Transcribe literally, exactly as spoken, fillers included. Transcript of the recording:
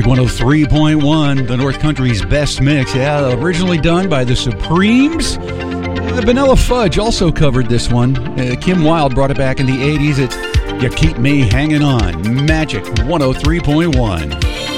Magic one oh three point one, the North Country's best mix. Yeah, originally done by the Supremes. Uh, Vanilla Fudge also covered this one. Uh, Kim Wilde brought it back in the eighties. It's You Keep Me Hanging On. Magic one oh three point one.